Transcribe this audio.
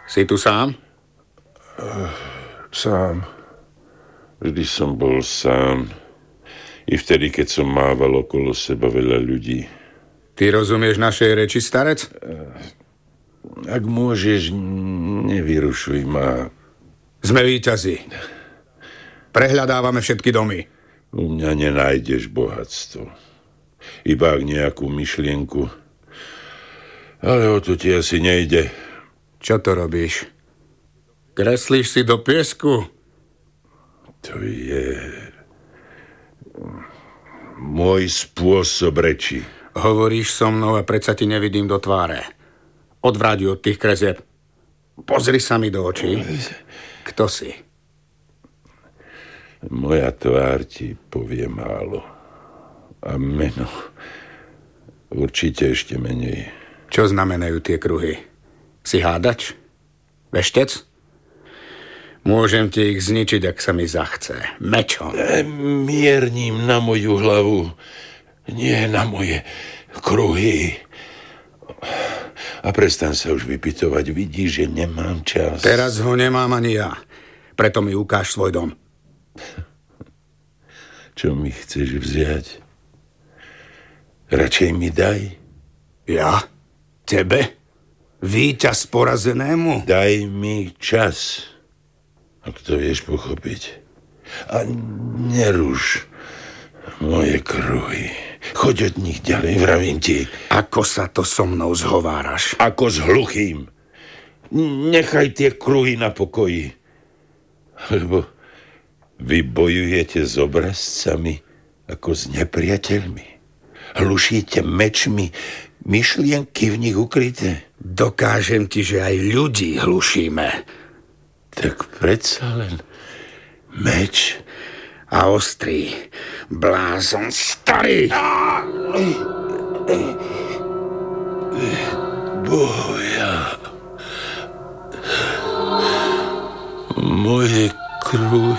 Si tu sám? Sám. Vždy som bol sám. I vtedy, keď som mával okolo seba veľa ľudí. Ty rozumieš našej reči, starec? Ak môžeš, nevyrušuj ma. Sme víťazi. Prehľadávame všetky domy. U mňa nenájdeš bohatstvo. Iba ak nejakú myšlienku. Ale o to ti asi nejde. Čo to robíš? Kreslíš si do piesku? To je môj spôsob reči. Hovoríš so mnou a predsa ti nevidím do tváre. Odvráť od tých kresieb. Pozri sa mi do očí. Kto si? Moja tvár ti povie málo. A meno určite ešte menej. Čo znamenajú tie kruhy? Si hádač? Veštec? Môžem ti ich zničiť, ak sa mi zachce. Mečom. Mierním na moju hlavu. Nie na moje kruhy. A prestaň sa už vypytovať. Vidíš, že nemám čas. Teraz ho nemám ani ja. Preto mi ukáž svoj dom. Čo mi chceš vziať? Radšej mi daj. Ja? Tebe? Víťaz porazenému? Daj mi čas. Ak to vieš pochopiť. A neruš moje kruhy. Choď od nich ďalej, vravím ti. Ako sa to so mnou zhováraš? Ako s hluchým. Nechaj tie kruhy na pokoji. Lebo vy bojujete s obrazcami ako s nepriateľmi. Hlušíte mečmi myšlienky v nich ukryté. Dokážem ti, že aj ľudí hlušíme. Tak predsa len meč a ostrý blázon starý. Boja. Moje kruhy.